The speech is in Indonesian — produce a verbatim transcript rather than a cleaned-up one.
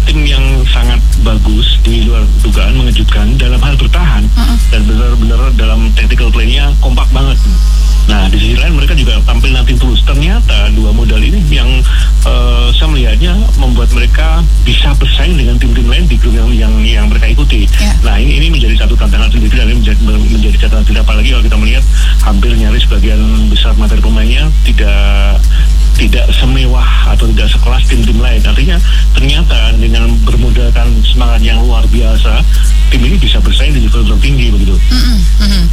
tim yang sangat bagus, di luar dugaan, mengejutkan dalam hal bertahan, uh-uh. dan benar-benar dalam tactical play-nya kompak banget. Nah, di sisi lain mereka juga tampil nanti tulus. Ternyata dua modal ini yang uh, saya melihatnya membuat mereka bisa bersaing dengan tim-tim lain di grup yang yang, yang mereka ikuti. Yeah. Nah, ini, ini menjadi satu tantangan sendiri dan ini menjadi, menjadi catatan tidak, apalagi kalau kita melihat hampir nyaris sebagian besar materi pemainnya tidak tidak semewah atau tidak sekelas tim-tim lain. Artinya ternyata dengan bermodalkan semangat yang luar biasa, tim ini bisa bersaing di level tertinggi begitu. Mm-hmm.